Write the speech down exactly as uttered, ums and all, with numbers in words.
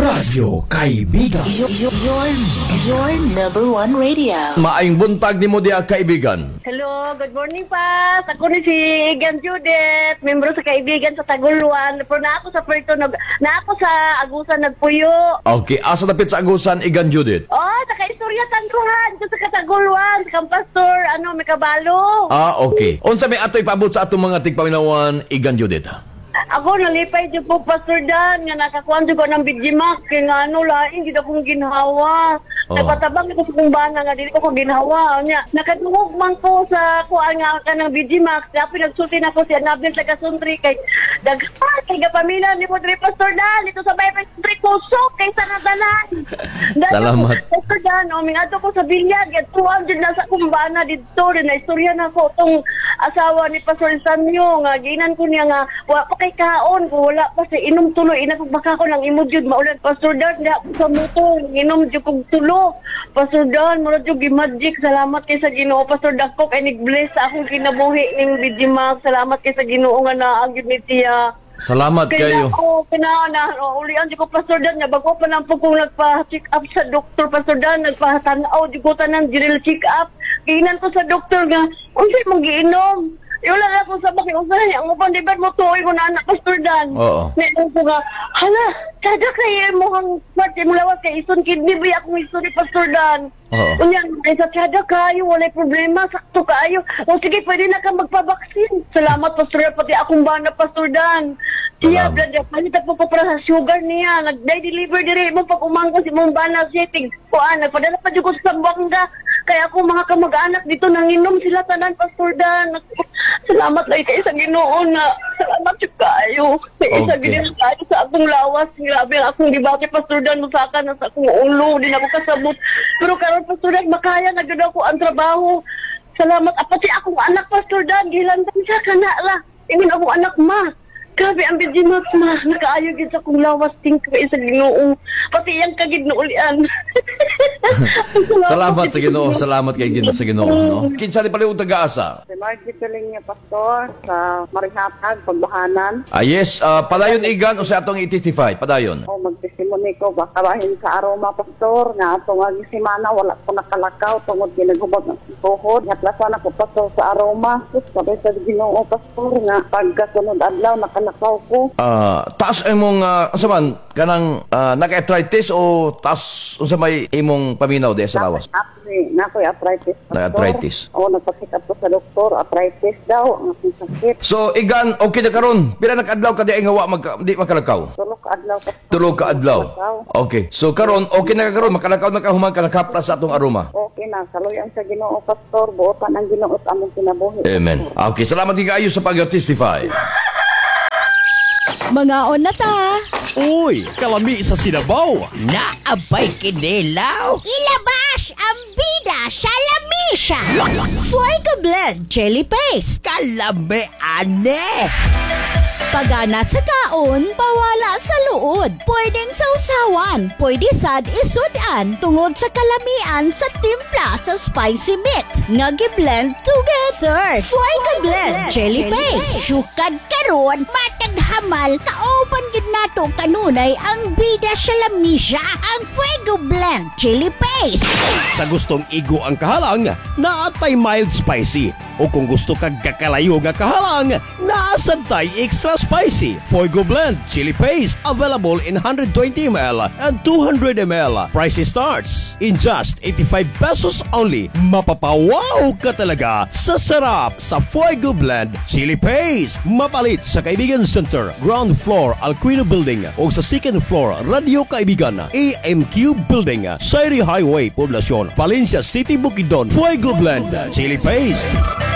Radyo Kaibigan. Your, your, your number one radio. Maayong buntag ni mo diya, kaibigan. Hello, good morning pa. Ako ni si Igan Judith, membro sa Kaibigan sa Taguluan. Pero na ako sa Puerto, nag, na ako sa Agusan nagpuyo. Okay, asa dapit sa Agusan, Igan Judith? Oh, sa Kaistorya Tangkuhan, sa Kataguluan, sa Kampastor, ano, may kabalo. Ah, okay. Unsa may ato'y paabot sa atong mga tigpaminawan, Igan Judith? Ako nalipay dyan po, Pastor Dan, nga nakakuhan dyan ko ng Bigimax, kaya nga ano, laing, hindi akong ginhawa. Oh. Napatabang ko sa kong bana nga, hindi ko kong ginhawa. Nakatungog man ko sa kuhaan nga ka ng Bigimax, kaya pinagsulti na ko si Anabel sa Kasuntri, kay Dagpa, kay Gapamila, ni mo dre, Pastor Dan, ito sa Baypay Sutri, kusok, kay Sanadalan. Salamat. Pastor Dan, o, mingato ko sa bilyag, at tuwang dyan na sa kong bana dito, rin na istorya na ko, itong asawa ni Pastor Sanyo, nga, ginan ko niya nga, wa pa kay kaon ko, wala pa sa inom tuloy, inapagbaka ko ng imudyod, maulan, Pastor Dan, di ako sa motor, inom dyan kong tulo, Pastor Dan, mula dyan gimagic, salamat kay sa Ginoo, Pastor Dakok, ay nag-bless sa akong kinabuhi ng Bidimak, salamat kay sa Ginoo nga naagid ni Tiya. Salamat kayo. Kaya ako, pinana, oh, ulian dyan ko, Pastor Dan, nga, bago pa lang po kung nagpa-check up sa doktor, Pastor Dan, nagpa-tanaw, dyan ko tanang general check up, kinan ko sa doktor nga, unsay mong giinom? Yung lang ako sa bakit, usahay, ang upang dibat mo tuoy mo na anak, Pastor Dan. Oo. Ngayon ko nga, hala, kada kayo mo ang smart, mo lawas kay ison kidney, ba akong ison ni Pastor Dan. Oo. Unyan, ay sa kada kayo, walay problema, sakto kayo. O sige, pwede na ka magpabaksin. Salamat, Pastor Dan, pati akong bana, Pastor Dan. Siya, Salamat. brother, palitan po pa para sa sugar niya. Nag-deliver dire mo pag umangko si mong bana setting. Kuan, nagpadala pa dyan ko sa Sambanga. Kaya ako mga kamag-anak dito nanginom sila tanan, Pastor Dan. Salamat lang kayo sa Ginoo na salamat siya kayo. Sa isa Okay. ginin kayo sa akong lawas. Grabe ang akong dibaki, Pastor Dan, musaka na sa akong ulo. Di na ako kasabot. Pero karon, Pastor Dan, makaya na gano'n ako ang trabaho. Salamat. Ah, pati akong anak, Pastor Dan, gilantan siya ka na la. Ingin akong anak, ma. Grabe ang Bidimax, ma. Nakaayog yun sa akong lawas. Tingka kayo sa Ginoo. Pati yung kagid na ulian. Salamat sa Ginoo. Salamat kay Ginoo sa Ginoo, no? Kinsa ni pala yung taga-asa? Si Margie Tuling niya, Pastor, sa Marihatag, Pagbahanan. Ah, yes, ah, padayon Igan o sa atong i-testify? Padayon. O magtesimony ko, baka bahin sa aroma, Pastor, nga atong ang simana, wala ko nakalakaw, tungod ginagubag ng tuhod. Natlasan ako, Pastor, sa aroma. Sus, sabi sa Ginoo, Pastor, nga pagkasunod adlaw, nakalakaw ko. Ah, taas imong uh, unsa man kanang ah, naka-arthritis o taas unsa may imong paminaw di sa lawas? Nakoy arthritis, Pastor. Na-arthritis. O, nagpasit up ko sa doktor, arthritis daw, ang aking sakit. So Igan, okay na karon. Pila na kadlaw ka di ay nga wa magka, di makalakaw? Tulog ka adlaw, Pastor. Tulog ka adlaw. Okay. So karon okay na ka karon makalakaw na ka human ka nakapra sa atong aroma. Okay na, saluyan sa Ginoo, Pastor, buotan ang Ginoo sa among kinabuhi. Amen. Okay, salamat kayo sa pag-testify. Mga on na ta. Uy, kalami sa Sinabaw. Naabay kinilaw. Ilabas ang bida sa lamisa. Fuego Blend Jelly Paste. Kalami ane. Pagana sa kaon, pawala sa luod. Pwedeng sausawan, pwede sad isudan tungod sa kalamian sa timpla sa spicy mix. Nagi-blend together. Fuego Blend Jelly Paste. Sukad karon, matag hamal, kaopan gid nato kanunay ang bida sa lamisa, ang Fuego Blend Chili Paste. Sa gustong igo ang kahalang, naatay mild spicy. O kung gusto kag kakalayo nga kahalang, naasantay extra spicy. Fuego Blend Chili Paste available in one hundred twenty milliliters and two hundred milliliters. Price starts in just eighty-five pesos only. Mapapawaw ka talaga sa sarap sa Fuego Blend Chili Paste. Mapalit sa Kaibigan Center, ground floor Alquino Building o sa second floor Radio Kaibigan A M Q Building, Sairi Highway, Poblacion, Valencia City, Bukidnon. Fuego Blend Chili Paste.